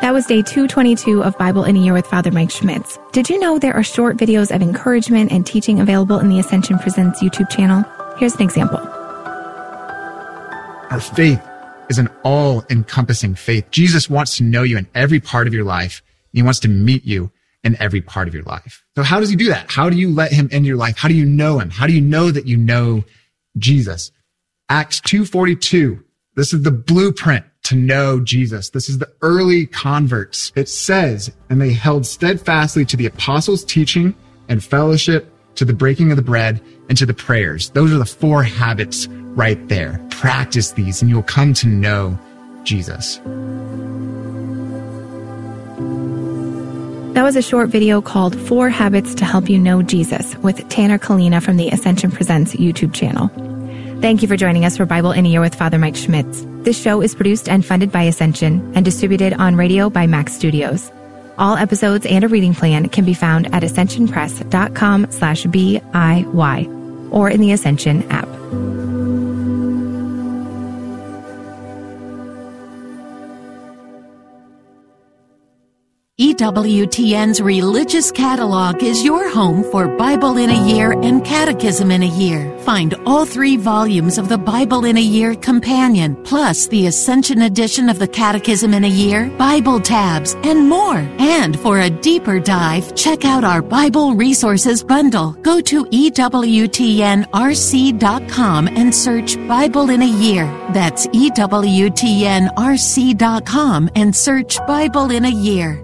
That was day 222 of Bible in a Year with Father Mike Schmitz. Did you know there are short videos of encouragement and teaching available in the Ascension Presents YouTube channel? Here's an example. Our faith is an all-encompassing faith. Jesus wants to know you in every part of your life. And he wants to meet you in every part of your life. So how does he do that? How do you let him into your life? How do you know him? How do you know that you know Jesus? Acts 2:42. This is the blueprint to know Jesus. This is the early converts. It says, and they held steadfastly to the apostles' teaching and fellowship, to the breaking of the bread, and to the prayers. Those are the 4 habits right there. Practice these and you'll come to know Jesus. That was a short video called 4 Habits to Help You Know Jesus with Tanner Kalina from the Ascension Presents YouTube channel. Thank you for joining us for Bible in a Year with Father Mike Schmitz. This show is produced and funded by Ascension and distributed on radio by Max Studios. All episodes and a reading plan can be found at ascensionpress.com/BIY or in the Ascension app. EWTN's Religious Catalog is your home for Bible in a Year and Catechism in a Year. Find all 3 volumes of the Bible in a Year Companion, plus the Ascension edition of the Catechism in a Year, Bible tabs, and more. And for a deeper dive, check out our Bible Resources Bundle. Go to EWTNRC.com and search Bible in a Year. That's EWTNRC.com and search Bible in a Year.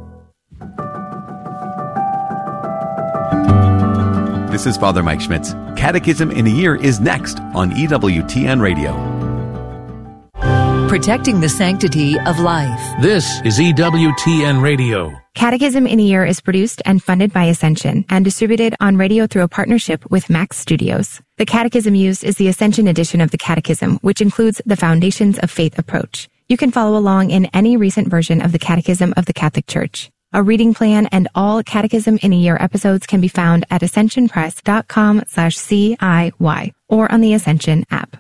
This is Father Mike Schmitz. Catechism in a Year is next on EWTN Radio. Protecting the sanctity of life. This is EWTN Radio. Catechism in a Year is produced and funded by Ascension and distributed on radio through a partnership with Max Studios. The catechism used is the Ascension edition of the Catechism, which includes the Foundations of Faith approach. You can follow along in any recent version of the Catechism of the Catholic Church. A reading plan and all Catechism in a Year episodes can be found at ascensionpress.com/CIY or on the Ascension app.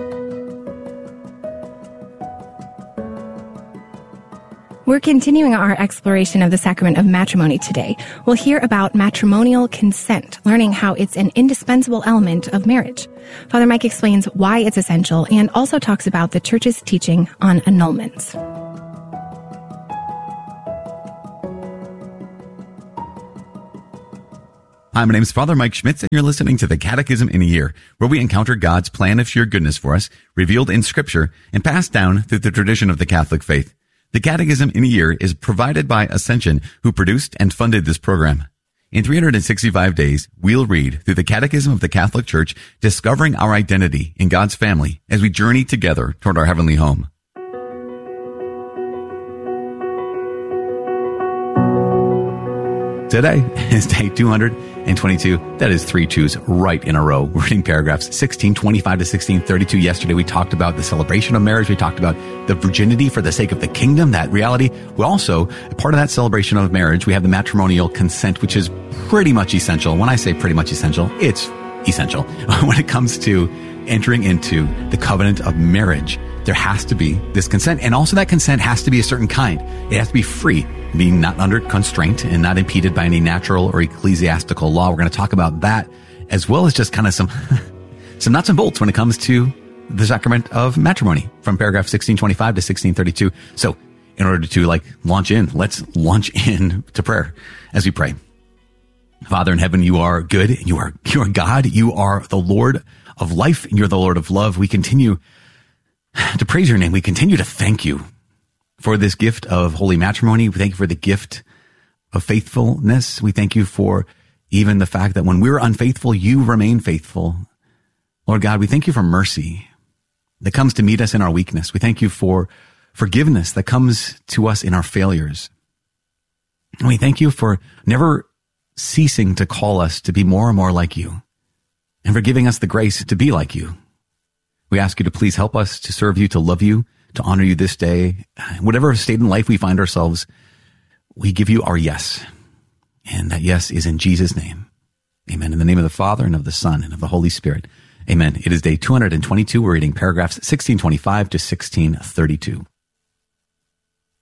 We're continuing our exploration of the sacrament of matrimony today. We'll hear about matrimonial consent, learning how it's an indispensable element of marriage. Father Mike explains why it's essential and also talks about the Church's teaching on annulments. Hi, my name is Father Mike Schmitz, and you're listening to the Catechism in a Year, where we encounter God's plan of sheer goodness for us, revealed in Scripture, and passed down through the tradition of the Catholic faith. The Catechism in a Year is provided by Ascension, who produced and funded this program. In 365 days, we'll read through the Catechism of the Catholic Church, discovering our identity in God's family as we journey together toward our heavenly home. Today is day 222. That is 3 twos right in a row. We're reading paragraphs 1625 to 1632. Yesterday we talked about the celebration of marriage. We talked about the virginity for the sake of the kingdom, that reality. We also, part of that celebration of marriage, we have the matrimonial consent, which is pretty much essential. When I say pretty much essential, it's essential. When it comes to entering into the covenant of marriage, there has to be this consent. And also that consent has to be a certain kind. It has to be free, being not under constraint and not impeded by any natural or ecclesiastical law. We're going to talk about that, as well as just kind of some nuts and bolts when it comes to the sacrament of matrimony from paragraph 1625 to 1632. So in order to let's launch in to prayer as we pray. Father in heaven, you are good. You are God. You are the Lord of life, and you're the Lord of love. We continue to praise your name. We continue to thank you for this gift of holy matrimony. We thank you for the gift of faithfulness. We thank you for even the fact that when we're unfaithful, you remain faithful. Lord God, we thank you for mercy that comes to meet us in our weakness. We thank you for forgiveness that comes to us in our failures. And we thank you for never ceasing to call us to be more and more like you, and for giving us the grace to be like you. We ask you to please help us to serve you, to love you, to honor you this day. Whatever state in life we find ourselves, we give you our yes. And that yes is in Jesus' name. Amen. In the name of the Father, and of the Son, and of the Holy Spirit. Amen. It is day 222. We're reading paragraphs 1625 to 1632.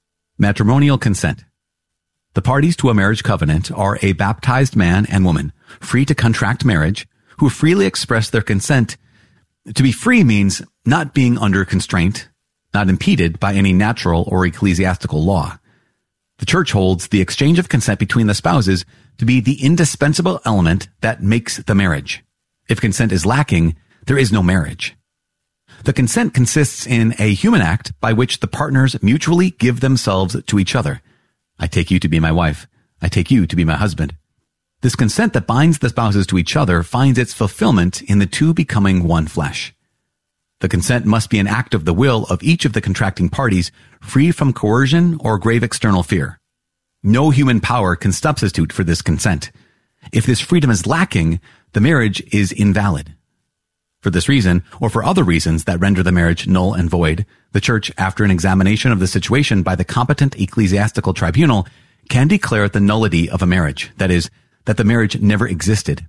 Matrimonial consent. The parties to a marriage covenant are a baptized man and woman, free to contract marriage, who freely express their consent. To be free means not being under constraint, not impeded by any natural or ecclesiastical law. The church holds the exchange of consent between the spouses to be the indispensable element that makes the marriage. If consent is lacking, there is no marriage. The consent consists in a human act by which the partners mutually give themselves to each other. I take you to be my wife. I take you to be my husband. This consent that binds the spouses to each other finds its fulfillment in the two becoming one flesh. The consent must be an act of the will of each of the contracting parties, free from coercion or grave external fear. No human power can substitute for this consent. If this freedom is lacking, the marriage is invalid. For this reason, or for other reasons that render the marriage null and void, the church, after an examination of the situation by the competent ecclesiastical tribunal, can declare the nullity of a marriage, that is, that the marriage never existed.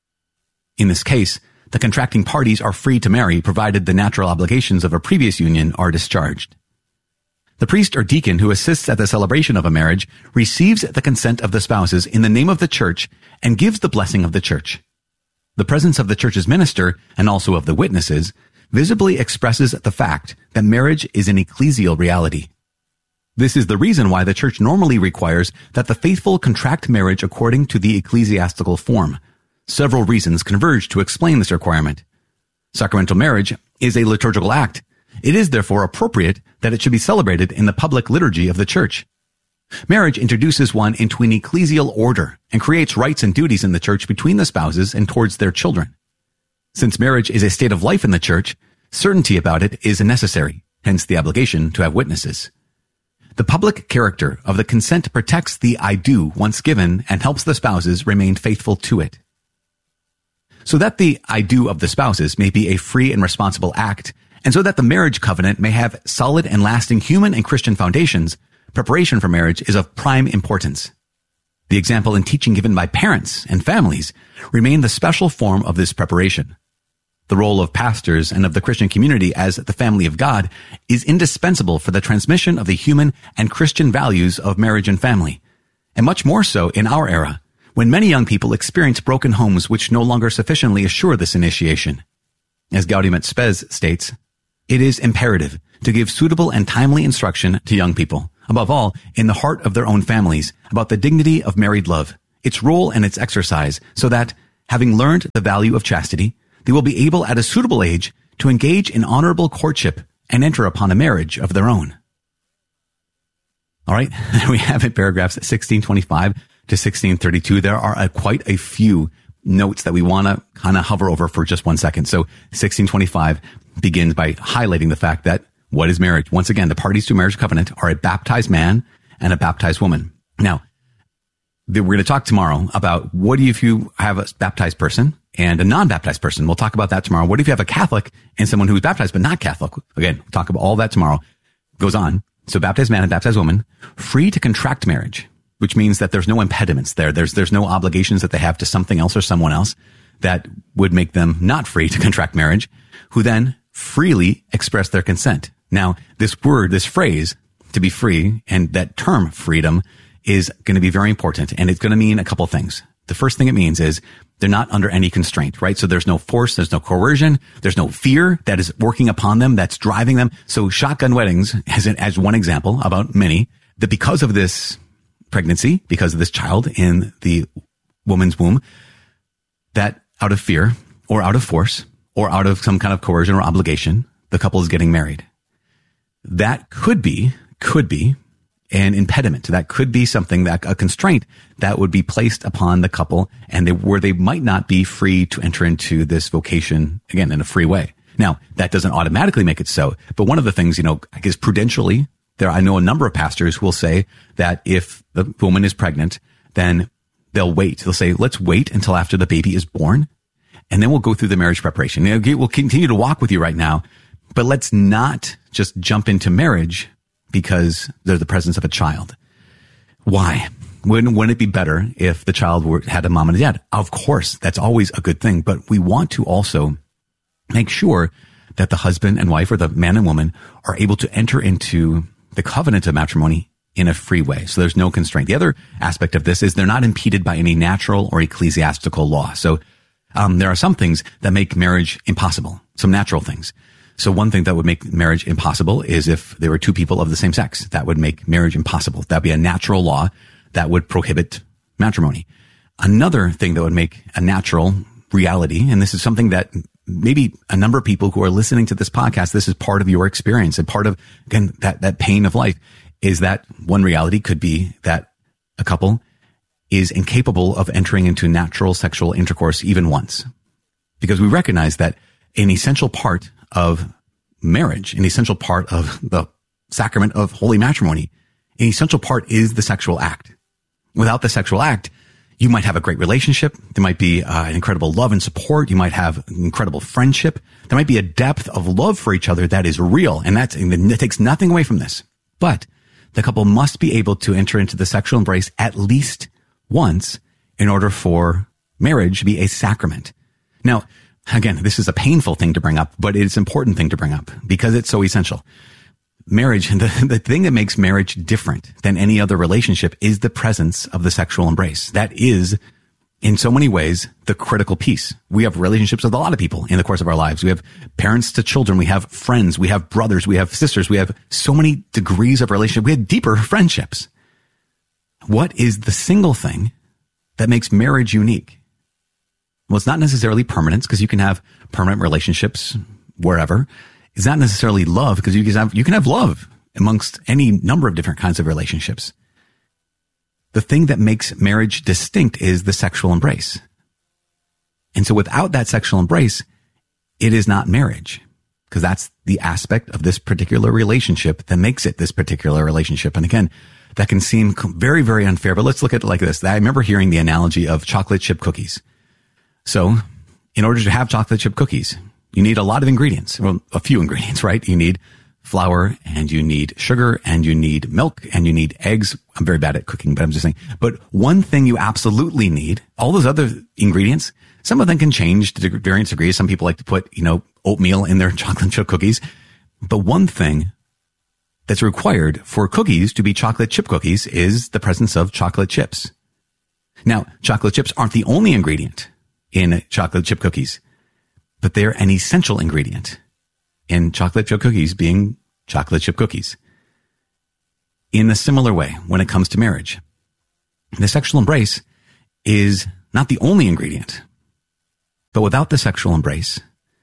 In this case, the contracting parties are free to marry provided the natural obligations of a previous union are discharged. The priest or deacon who assists at the celebration of a marriage receives the consent of the spouses in the name of the church and gives the blessing of the church. The presence of the church's minister and also of the witnesses visibly expresses the fact that marriage is an ecclesial reality. This is the reason why the church normally requires that the faithful contract marriage according to the ecclesiastical form. Several reasons converge to explain this requirement. Sacramental marriage is a liturgical act. It is therefore appropriate that it should be celebrated in the public liturgy of the church. Marriage introduces one into an ecclesial order and creates rights and duties in the church between the spouses and towards their children. Since marriage is a state of life in the church, certainty about it is necessary, hence the obligation to have witnesses. The public character of the consent protects the I do once given and helps the spouses remain faithful to it. So that the I do of the spouses may be a free and responsible act, and so that the marriage covenant may have solid and lasting human and Christian foundations, preparation for marriage is of prime importance. The example and teaching given by parents and families remain the special form of this preparation. The role of pastors and of the Christian community as the family of God is indispensable for the transmission of the human and Christian values of marriage and family, and much more so in our era, when many young people experience broken homes which no longer sufficiently assure this initiation. As Gaudium et Spes states, it is imperative to give suitable and timely instruction to young people, above all, in the heart of their own families, about the dignity of married love, its role and its exercise, so that, having learned the value of chastity, they will be able at a suitable age to engage in honorable courtship and enter upon a marriage of their own. All right, there we have it, paragraphs 1625 to 1632. There are quite a few notes that we want to kind of hover over for just 1 second. So 1625 begins by highlighting the fact that what is marriage? Once again, the parties to a marriage covenant are a baptized man and a baptized woman. Now, we're going to talk tomorrow about what if you have a baptized person and a non-baptized person. We'll talk about that tomorrow. What if you have a Catholic and someone who's baptized but not Catholic? Again, we'll talk about all that tomorrow. Goes on. So baptized man and baptized woman, free to contract marriage, which means that there's no impediments there. There's no obligations that they have to something else or someone else that would make them not free to contract marriage, who then freely express their consent. Now, this word, this phrase, to be free, and that term freedom is going to be very important, and it's going to mean a couple things. The first thing it means is they're not under any constraint, right? So there's no force, there's no coercion, there's no fear that is working upon them, that's driving them. So shotgun weddings, as one example about many, that because of this pregnancy, because of this child in the woman's womb, that out of fear or out of force or out of some kind of coercion or obligation, the couple is getting married. That could be an impediment. That could be something that a constraint that would be placed upon the couple and where they might not be free to enter into this vocation again in a free way. Now, that doesn't automatically make it so, but one of the things, I guess prudentially, I know a number of pastors who will say that if the woman is pregnant, then they'll wait. They'll say, let's wait until after the baby is born, and then we'll go through the marriage preparation. We'll continue to walk with you right now, but let's not just jump into marriage because there's the presence of a child. Why? Wouldn't it be better if the child had a mom and a dad? Of course, that's always a good thing, but we want to also make sure that the husband and wife or the man and woman are able to enter into the covenant of matrimony in a free way. So there's no constraint. The other aspect of this is they're not impeded by any natural or ecclesiastical law. So there are some things that make marriage impossible, some natural things. So one thing that would make marriage impossible is if there were two people of the same sex. That would make marriage impossible. That'd be a natural law that would prohibit matrimony. Another thing that would make a natural reality, and this is something that maybe a number of people who are listening to this podcast, this is part of your experience and part of, again, that pain of life, is that one reality could be that a couple is incapable of entering into natural sexual intercourse even once. Because we recognize that an essential part of marriage, an essential part of the sacrament of holy matrimony, an essential part is the sexual act. Without the sexual act, you might have a great relationship. There might be an incredible love and support. You might have incredible friendship. There might be a depth of love for each other that is real. And that takes nothing away from this. But the couple must be able to enter into the sexual embrace at least once in order for marriage to be a sacrament. Now, again, this is a painful thing to bring up, but it's an important thing to bring up because it's so essential. Marriage, the thing that makes marriage different than any other relationship is the presence of the sexual embrace. That is, in so many ways, the critical piece. We have relationships with a lot of people in the course of our lives. We have parents to children. We have friends. We have brothers. We have sisters. We have so many degrees of relationship. We have deeper friendships. What is the single thing that makes marriage unique? Well, it's not necessarily permanence, because you can have permanent relationships wherever. It's not necessarily love, because you can have love amongst any number of different kinds of relationships. The thing that makes marriage distinct is the sexual embrace. And so without that sexual embrace, it is not marriage, because that's the aspect of this particular relationship that makes it this particular relationship. And again, that can seem very, very unfair, but let's look at it like this. I remember hearing the analogy of chocolate chip cookies. So in order to have chocolate chip cookies, you need a lot of ingredients, well, a few ingredients, right? You need flour, and you need sugar, and you need milk, and you need eggs. I'm very bad at cooking, but I'm just saying. But one thing you absolutely need, all those other ingredients, some of them can change to various degrees. Some people like to put, oatmeal in their chocolate chip cookies. But one thing that's required for cookies to be chocolate chip cookies is the presence of chocolate chips. Now, chocolate chips aren't the only ingredient in chocolate chip cookies, but they're an essential ingredient in chocolate chip cookies being chocolate chip cookies. In a similar way, when it comes to marriage, the sexual embrace is not the only ingredient, but without the sexual embrace,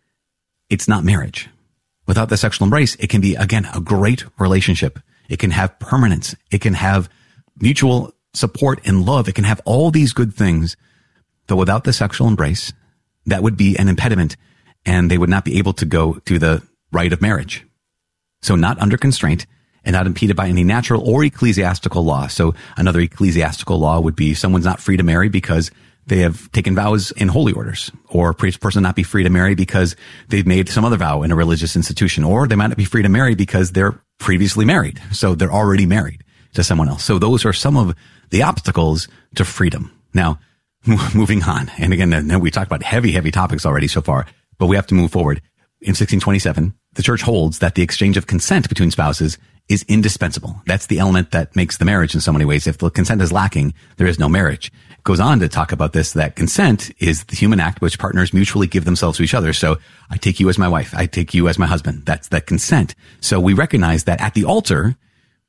it's not marriage. Without the sexual embrace, it can be, again, a great relationship. It can have permanence. It can have mutual support and love. It can have all these good things, but without the sexual embrace, that would be an impediment, and they would not be able to go to the rite of marriage. So not under constraint and not impeded by any natural or ecclesiastical law. So another ecclesiastical law would be someone's not free to marry because they have taken vows in holy orders, or a person not be free to marry because they've made some other vow in a religious institution, or they might not be free to marry because they're previously married. So they're already married to someone else. So those are some of the obstacles to freedom. Now, moving on. And again, we talked about heavy, heavy topics already so far, but we have to move forward. In 1627, the church holds that the exchange of consent between spouses is indispensable. That's the element that makes the marriage in so many ways. If the consent is lacking, there is no marriage. It goes on to talk about this, that consent is the human act which partners mutually give themselves to each other. So I take you as my wife. I take you as my husband. That's that consent. So we recognize that at the altar,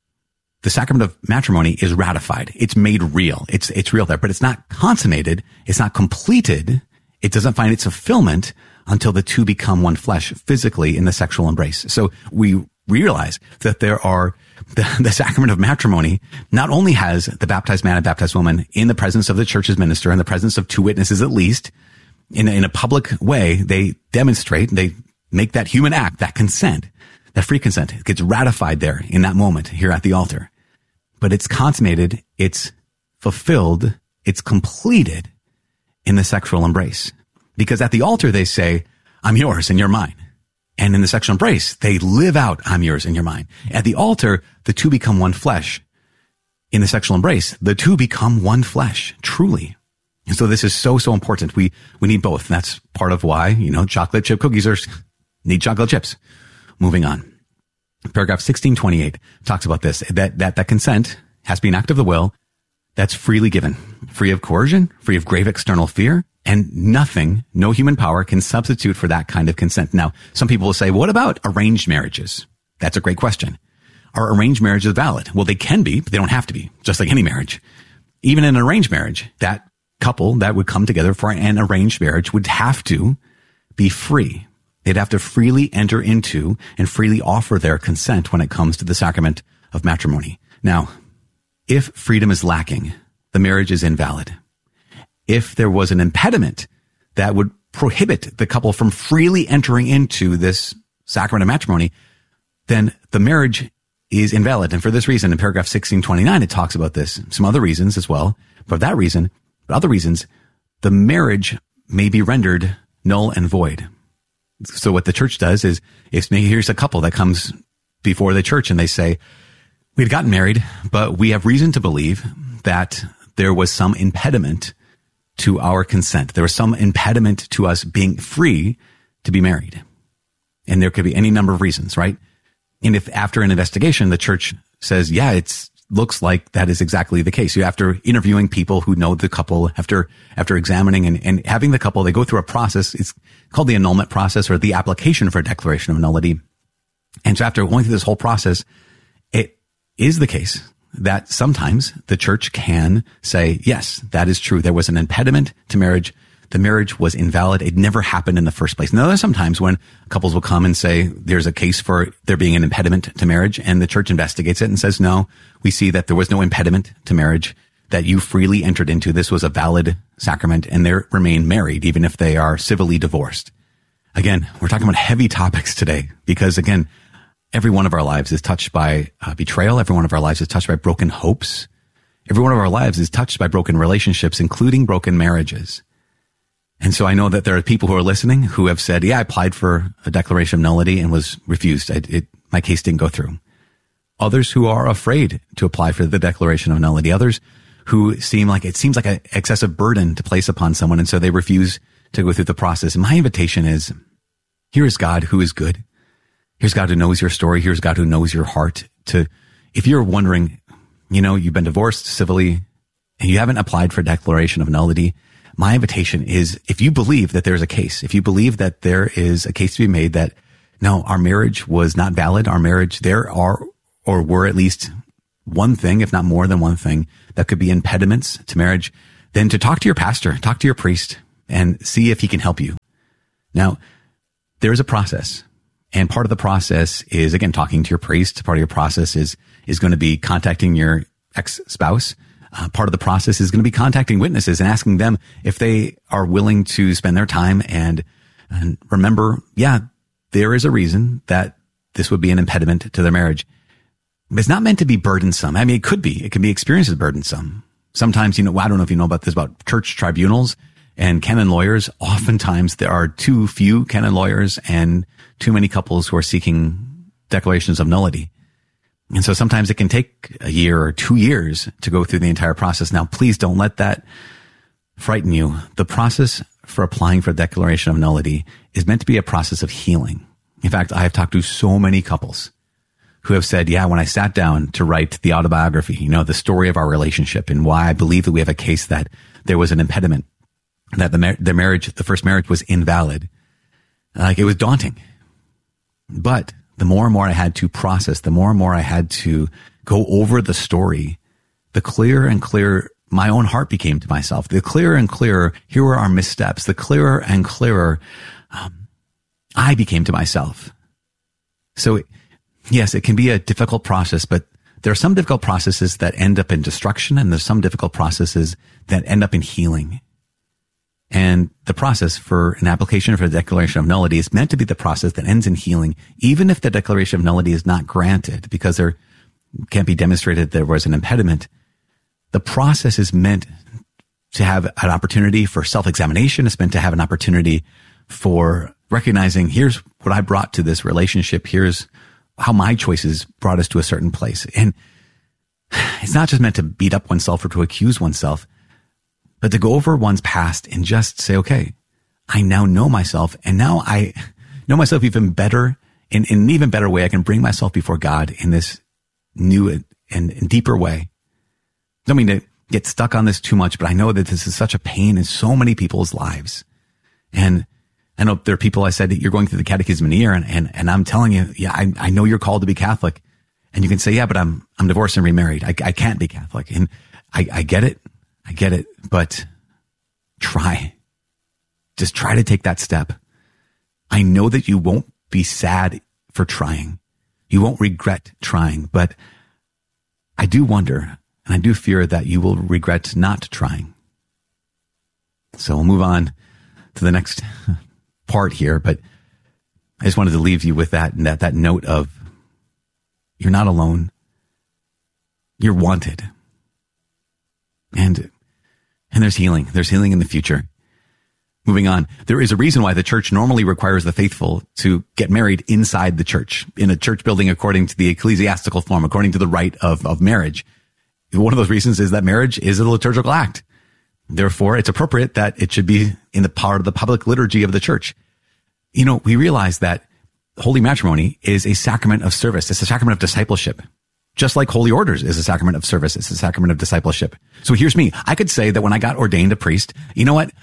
the sacrament of matrimony is ratified. It's made real. It's real there, but it's not consummated. It's not completed. It doesn't find its fulfillment until the two become one flesh physically in the sexual embrace. So we realize that there are the sacrament of matrimony not only has the baptized man and baptized woman in the presence of the church's minister, in the presence of two witnesses at least, in a public way, they demonstrate, they make that human act, that consent, that free consent, it gets ratified there in that moment here at the altar. But it's consummated, it's fulfilled, it's completed in the sexual embrace. Because at the altar, they say, I'm yours and you're mine. And in the sexual embrace, they live out, I'm yours and you're mine. At the altar, the two become one flesh. In the sexual embrace, the two become one flesh, truly. And so this is so, so important. We need both. And that's part of why, chocolate chip cookies need chocolate chips. Moving on. Paragraph 1628 talks about this, that consent has to be an act of the will that's freely given, free of coercion, free of grave external fear, and nothing, no human power can substitute for that kind of consent. Now, some people will say, what about arranged marriages? That's a great question. Are arranged marriages valid? Well, they can be, but they don't have to be, just like any marriage. Even in an arranged marriage, that couple that would come together for an arranged marriage would have to be free. They'd have to freely enter into and freely offer their consent when it comes to the sacrament of matrimony. Now, if freedom is lacking, the marriage is invalid. If there was an impediment that would prohibit the couple from freely entering into this sacrament of matrimony, then the marriage is invalid. And for this reason, in paragraph 1629, it talks about this. Some other reasons as well. For that reason, but other reasons, the marriage may be rendered null and void. So what the church does is here's a couple that comes before the church and they say, we'd gotten married, but we have reason to believe that there was some impediment to our consent. There was some impediment to us being free to be married. And there could be any number of reasons, right? And if after an investigation, the church says, yeah, it looks like that is exactly the case. After interviewing people who know the couple, after examining and having the couple, they go through a process. It's called the annulment process or the application for a declaration of nullity. And so after going through this whole process, it is the case that sometimes the church can say, yes, that is true. There was an impediment to marriage. The marriage was invalid. It never happened in the first place. Now, there's sometimes when couples will come and say there's a case for there being an impediment to marriage, and the church investigates it and says, no, we see that there was no impediment to marriage, that you freely entered into. This was a valid sacrament, and they remain married, even if they are civilly divorced. Again, we're talking about heavy topics today because, again, every one of our lives is touched by betrayal. Every one of our lives is touched by broken hopes. Every one of our lives is touched by broken relationships, including broken marriages. And so I know that there are people who are listening who have said, yeah, I applied for a declaration of nullity and was refused. My case didn't go through. Others who are afraid to apply for the declaration of nullity. Others who seems like an excessive burden to place upon someone. And so they refuse to go through the process. And my invitation is, here is God who is good. Here's God who knows your story. Here's God who knows your heart. If you're wondering, you've been divorced civilly and you haven't applied for a declaration of nullity, my invitation is, if you believe that there's a case, if you believe that there is a case to be made that, no, our marriage was not valid, our marriage, there are or were at least one thing, if not more than one thing, that could be impediments to marriage, then to talk to your pastor, talk to your priest, and see if he can help you. Now, there's a process. And part of the process is, again, talking to your priest. Part of your process is going to be contacting your ex-spouse. Part of the process is going to be contacting witnesses and asking them if they are willing to spend their time and remember, yeah, there is a reason that this would be an impediment to their marriage. It's not meant to be burdensome. I mean, it could be. It can be experienced as burdensome. Sometimes, I don't know if you know about this, about church tribunals and canon lawyers. Oftentimes there are too few canon lawyers and too many couples who are seeking declarations of nullity. And so sometimes it can take a year or 2 years to go through the entire process. Now, please don't let that frighten you. The process for applying for a declaration of nullity is meant to be a process of healing. In fact, I have talked to so many couples who have said, yeah, when I sat down to write the autobiography, the story of our relationship and why I believe that we have a case that there was an impediment, that the first marriage was invalid. It was daunting. But the more and more I had to process, the more and more I had to go over the story, the clearer and clearer my own heart became to myself. The clearer and clearer, here were our missteps. The clearer and clearer I became to myself. So yes, it can be a difficult process, but there are some difficult processes that end up in destruction, and there's some difficult processes that end up in healing. And the process for an application for a declaration of nullity is meant to be the process that ends in healing, even if the declaration of nullity is not granted because there can't be demonstrated there was an impediment. The process is meant to have an opportunity for self-examination. It's meant to have an opportunity for recognizing, here's what I brought to this relationship. Here's how my choices brought us to a certain place. And it's not just meant to beat up oneself or to accuse oneself, but to go over one's past and just say, okay, I now know myself, and now I know myself even better in an even better way, I can bring myself before God in this new and deeper way. Don't mean to get stuck on this too much, but I know that this is such a pain in so many people's lives. And I know there are people, I said that you're going through the catechism in a year, and I'm telling you, yeah, I know you're called to be Catholic. And you can say, yeah, but I'm divorced and remarried. I can't be Catholic. And I get it. But try. Just try to take that step. I know that you won't be sad for trying. You won't regret trying, but I do wonder, and I do fear that you will regret not trying. So we'll move on to the next part here, but I just wanted to leave you with that note of you're not alone. You're wanted. And there's healing. There's healing in the future. Moving on, there is a reason why the church normally requires the faithful to get married inside the church, in a church building according to the ecclesiastical form, according to the rite of marriage. One of those reasons is that marriage is a liturgical act. Therefore, it's appropriate that it should be in the part of the public liturgy of the church. You know, we realize that holy matrimony is a sacrament of service. It's a sacrament of discipleship. Just like holy orders is a sacrament of service. It's a sacrament of discipleship. So here's me. I could say that when I got ordained a priest, you know what?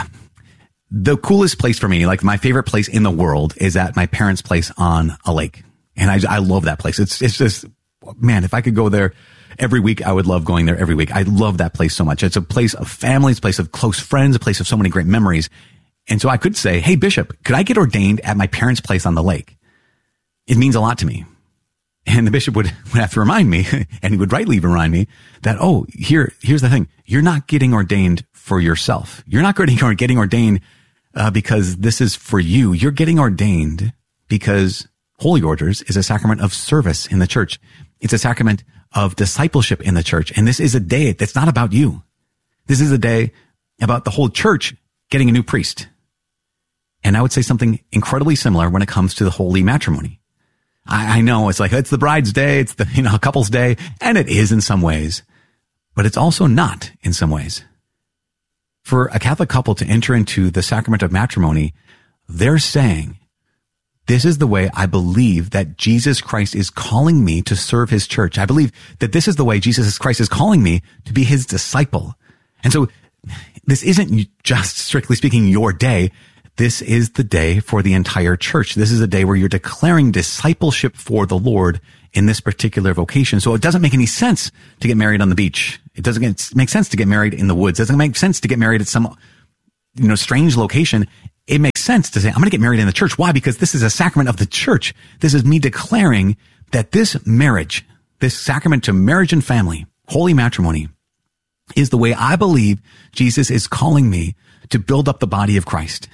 The coolest place for me, like my favorite place in the world, is at my parents' place on a lake. And I love that place. It's just, man, if I could go there every week, I would love going there every week. I love that place so much. It's a place of family, it's a place of close friends, a place of so many great memories. And so I could say, hey, Bishop, could I get ordained at my parents' place on the lake? It means a lot to me. And the bishop would have to remind me, and he would rightly remind me that, oh, here's the thing. You're not getting ordained for yourself. You're not getting ordained because this is for you. You're getting ordained because holy orders is a sacrament of service in the church. It's a sacrament of discipleship in the church. And this is a day that's not about you. This is a day about the whole church getting a new priest. And I would say something incredibly similar when it comes to the holy matrimony. I know it's like, it's the bride's day, it's the, couple's day, and it is in some ways, but it's also not in some ways. For a Catholic couple to enter into the sacrament of matrimony, they're saying, this is the way I believe that Jesus Christ is calling me to serve his church. I believe that this is the way Jesus Christ is calling me to be his disciple. And so this isn't just, strictly speaking, your day. This is the day for the entire church. This is a day where you're declaring discipleship for the Lord in this particular vocation. So it doesn't make any sense to get married on the beach. It doesn't make sense to get married in the woods. It doesn't make sense to get married at some, strange location. It makes sense to say, I'm going to get married in the church. Why? Because this is a sacrament of the church. This is me declaring that this marriage, this sacrament to marriage and family, holy matrimony, is the way I believe Jesus is calling me to build up the body of Christ.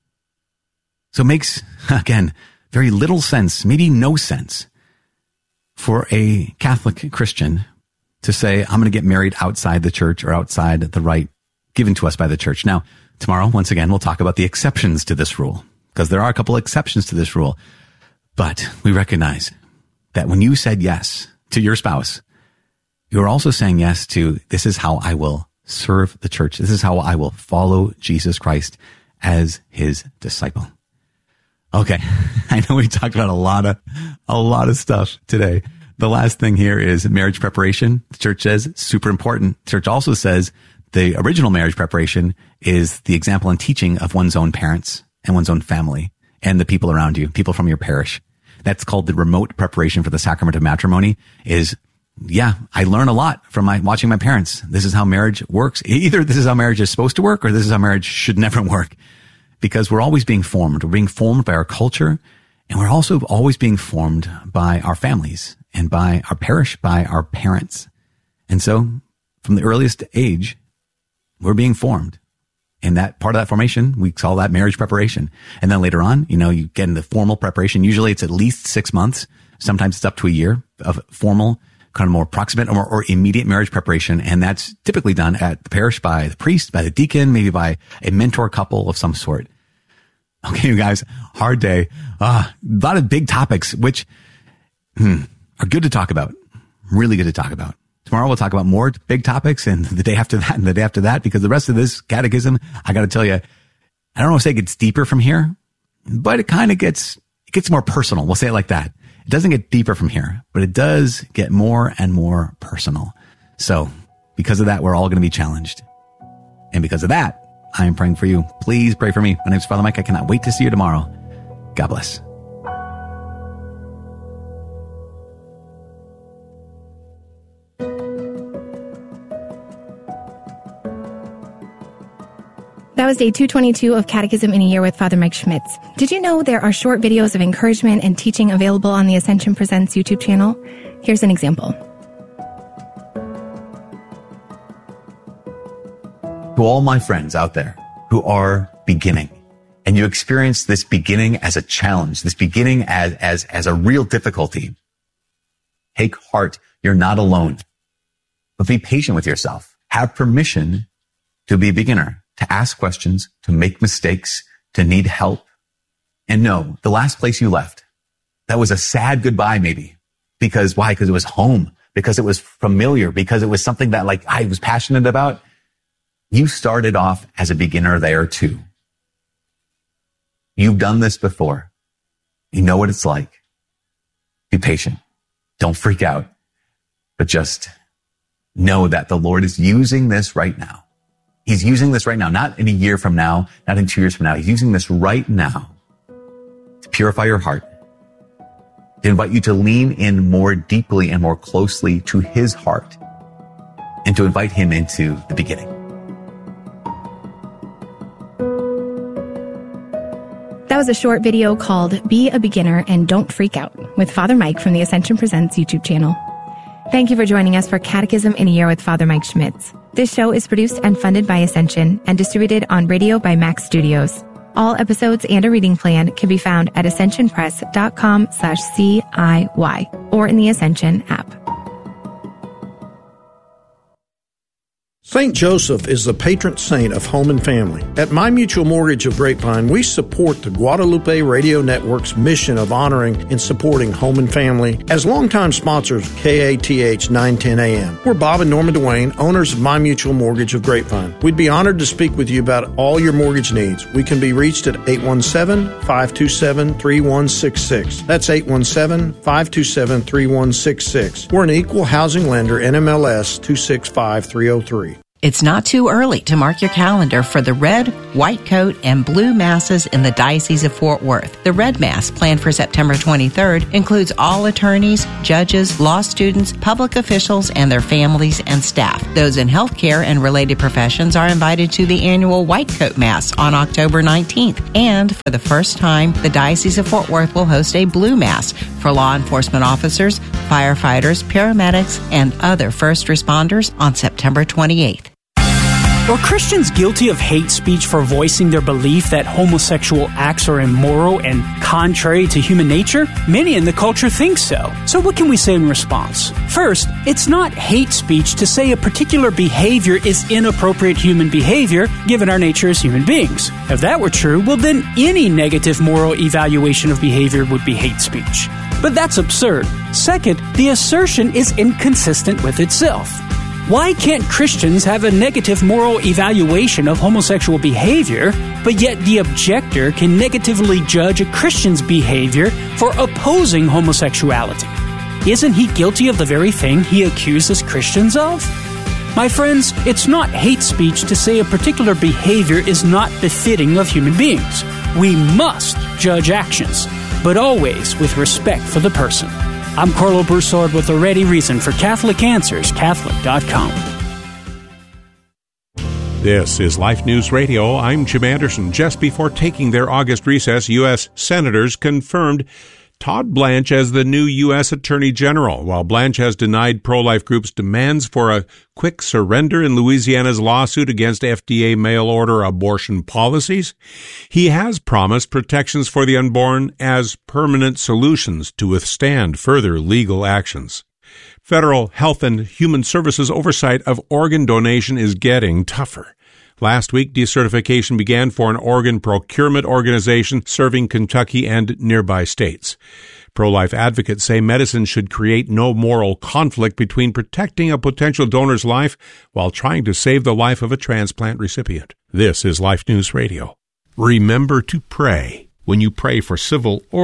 So it makes, again, very little sense, maybe no sense, for a Catholic Christian to say, I'm going to get married outside the church or outside the rite given to us by the church. Now, tomorrow, once again, we'll talk about the exceptions to this rule, because there are a couple of exceptions to this rule. But we recognize that when you said yes to your spouse, you're also saying yes to, this is how I will serve the church. This is how I will follow Jesus Christ as his disciple. Okay. I know we talked about a lot of stuff today. The last thing here is marriage preparation. The church says super important. The church also says the original marriage preparation is the example and teaching of one's own parents and one's own family and the people around you, people from your parish. That's called the remote preparation for the sacrament of matrimony. I learn a lot from watching my parents. This is how marriage works. Either this is how marriage is supposed to work, or this is how marriage should never work. Because we're always being formed. We're being formed by our culture, and we're also always being formed by our families and by our parish, by our parents. And so from the earliest age, we're being formed. And that part of that formation, we call that marriage preparation. And then later on, you get into formal preparation. Usually it's at least 6 months. Sometimes it's up to a year of formal, kind of more proximate or immediate marriage preparation. And that's typically done at the parish by the priest, by the deacon, maybe by a mentor couple of some sort. Okay, you guys, hard day. A lot of big topics, which are good to talk about. Really good to talk about. Tomorrow we'll talk about more big topics, and the day after that and the day after that, because the rest of this catechism, I got to tell you, I don't want to say it gets deeper from here, but it kind of gets gets more personal. We'll say it like that. It doesn't get deeper from here, but it does get more and more personal. So because of that, we're all going to be challenged. And because of that, I am praying for you. Please pray for me. My name is Father Mike. I cannot wait to see you tomorrow. God bless. That was day 222 of Catechism in a Year with Father Mike Schmitz. Did you know there are short videos of encouragement and teaching available on the Ascension Presents YouTube channel? Here's an example. To all my friends out there who are beginning, and you experience this beginning as a challenge, this beginning as a real difficulty, take heart. You're not alone. But be patient with yourself. Have permission to be a beginner, to ask questions, to make mistakes, to need help. And no, the last place you left, that was a sad goodbye maybe. Because why? Because it was home, because it was familiar, because it was something that like I was passionate about. You started off as a beginner there too. You've done this before. You know what it's like. Be patient. Don't freak out, but just know that the Lord is using this right now. He's using this right now, not in a year from now, not in 2 years from now. He's using this right now to purify your heart, to invite you to lean in more deeply and more closely to his heart, and to invite him into the beginning. That was a short video called Be a Beginner and Don't Freak Out with Father Mike from the Ascension Presents YouTube channel. Thank you for joining us for Catechism in a Year with Father Mike Schmitz. This show is produced and funded by Ascension and distributed on radio by Max Studios. All episodes and a reading plan can be found at ascensionpress.com/CIY or in the Ascension app. St. Joseph is the patron saint of home and family. At My Mutual Mortgage of Grapevine, we support the Guadalupe Radio Network's mission of honoring and supporting home and family as longtime sponsors of KATH 910 AM. We're Bob and Norma Duane, owners of My Mutual Mortgage of Grapevine. We'd be honored to speak with you about all your mortgage needs. We can be reached at 817-527-3166. That's 817-527-3166. We're an equal housing lender, NMLS 265303. It's not too early to mark your calendar for the red, white coat, and blue masses in the Diocese of Fort Worth. The red mass, planned for September 23rd, includes all attorneys, judges, law students, public officials, and their families and staff. Those in healthcare and related professions are invited to the annual white coat mass on October 19th. And for the first time, the Diocese of Fort Worth will host a blue mass for law enforcement officers, firefighters, paramedics, and other first responders on September 28th. Are Christians guilty of hate speech for voicing their belief that homosexual acts are immoral and contrary to human nature? Many in the culture think so. So what can we say in response? First, it's not hate speech to say a particular behavior is inappropriate human behavior given our nature as human beings. If that were true, well then any negative moral evaluation of behavior would be hate speech. But that's absurd. Second, the assertion is inconsistent with itself. Why can't Christians have a negative moral evaluation of homosexual behavior, but yet the objector can negatively judge a Christian's behavior for opposing homosexuality? Isn't he guilty of the very thing he accuses Christians of? My friends, it's not hate speech to say a particular behavior is not befitting of human beings. We must judge actions, but always with respect for the person. I'm Carlo Broussard with a ready reason for Catholic Answers, Catholic.com. This is Life News Radio. I'm Jim Anderson. Just before taking their August recess, U.S. senators confirmed Todd Blanche as the new U.S. Attorney General. While Blanche has denied pro-life groups' demands for a quick surrender in Louisiana's lawsuit against FDA mail-order abortion policies, he has promised protections for the unborn as permanent solutions to withstand further legal actions. Federal Health and Human Services oversight of organ donation is getting tougher. Last week, decertification began for an organ procurement organization serving Kentucky and nearby states. Pro-life advocates say medicine should create no moral conflict between protecting a potential donor's life while trying to save the life of a transplant recipient. This is Life News Radio. Remember to pray when you pray for civil order,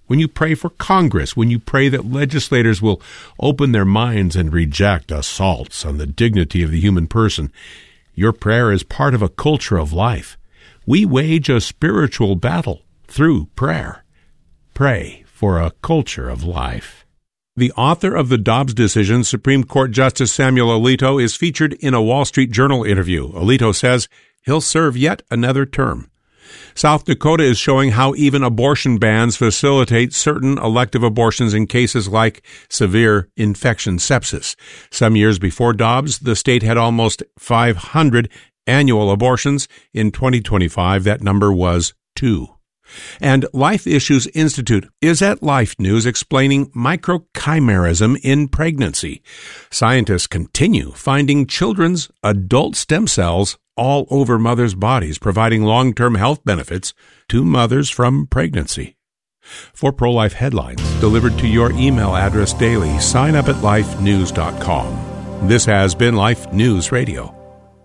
when you pray for Congress, when you pray that legislators will open their minds and reject assaults on the dignity of the human person, your prayer is part of a culture of life. We wage a spiritual battle through prayer. Pray for a culture of life. The author of the Dobbs decision, Supreme Court Justice Samuel Alito, is featured in a Wall Street Journal interview. Alito says he'll serve yet another term. South Dakota is showing how even abortion bans facilitate certain elective abortions in cases like severe infection sepsis. Some years before Dobbs, the state had almost 500 annual abortions. In 2025, that number was 2. And Life Issues Institute is at Life News explaining microchimerism in pregnancy. Scientists continue finding children's adult stem cells all over mothers' bodies, providing long-term health benefits to mothers from pregnancy. For pro-life headlines delivered to your email address daily, sign up at lifenews.com. This has been Life News Radio.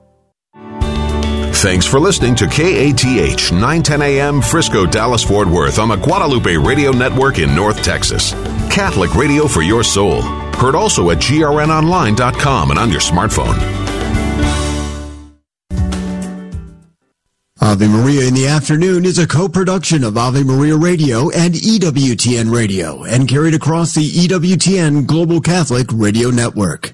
Thanks for listening to KATH 910 AM Frisco, Dallas, Fort Worth on the Guadalupe Radio Network in North Texas. Catholic radio for your soul. Heard also at grnonline.com and on your smartphone. Ave Maria in the Afternoon is a co-production of Ave Maria Radio and EWTN Radio and carried across the EWTN Global Catholic Radio Network.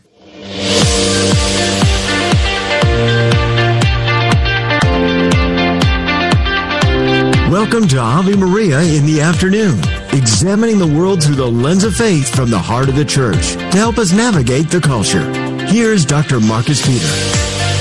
Welcome to Ave Maria in the Afternoon, examining the world through the lens of faith from the heart of the Church to help us navigate the culture. Here's Dr. Marcus Peter.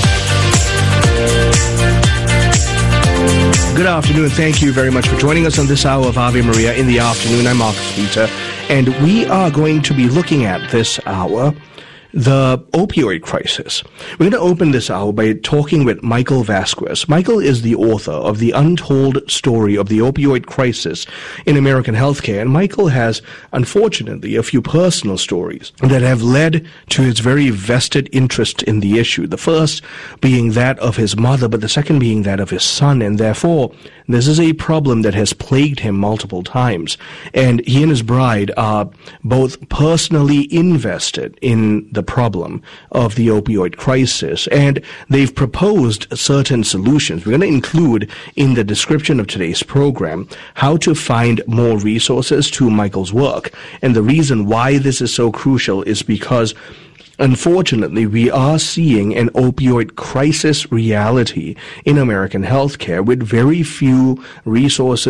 Good afternoon. Thank you very much for joining us on this hour of Ave Maria in the Afternoon. I'm Marcus Peter, and we are going to be looking at this hour the opioid crisis. We're going to open this hour by talking with Michael Vasquez. Michael is the author of The Untold Story of the Opioid Crisis in American Healthcare, and Michael has, unfortunately, a few personal stories that have led to his very vested interest in the issue. The first being that of his mother, but the second being that of his son, and therefore this is a problem that has plagued him multiple times. And he and his bride are both personally invested in the problem of the opioid crisis, and they've proposed certain solutions. We're going to include in the description of today's program how to find more resources to Michael's work. And the reason why this is so crucial is because unfortunately, we are seeing an opioid crisis reality in American healthcare with very few resources